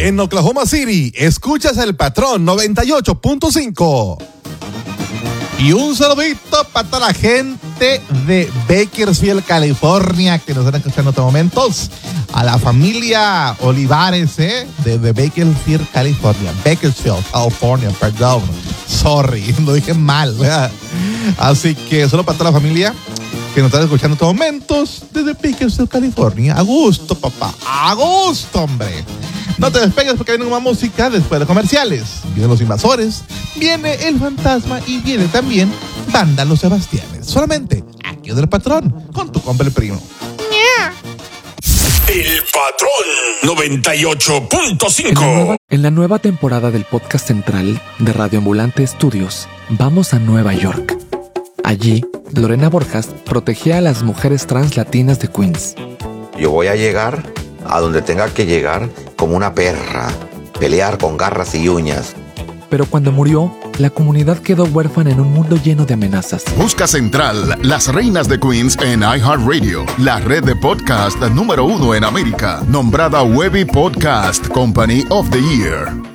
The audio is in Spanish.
en Oklahoma City, escuchas El Patrón 98.5. Y un saludito para toda la gente de Bakersfield, California, que nos están escuchando en estos momentos. A la familia Olivares, de Bakersfield, California. Bakersfield, California, perdón. Sorry, lo dije mal, ¿verdad? Así que solo para toda la familia que nos están escuchando en estos momentos desde Bakersfield, California. A gusto, papá. A gusto, hombre. No te despegues porque viene una música después de comerciales. Vienen los Invasores, viene El Fantasma y viene también Banda Los Sebastianes. Solamente aquí del Patrón con tu compa el primo. El Patrón 98.5. En la nueva temporada del podcast central de Radio Ambulante Studios, vamos a Nueva York. Allí, Lorena Borjas protegía a las mujeres trans latinas de Queens. Yo voy a llegar a donde tenga que llegar como una perra, pelear con garras y uñas. Pero cuando murió, la comunidad quedó huérfana en un mundo lleno de amenazas. Busca Central, Las Reinas de Queens en iHeartRadio, la red de podcast número 1 en América, nombrada Webby Podcast Company of the Year.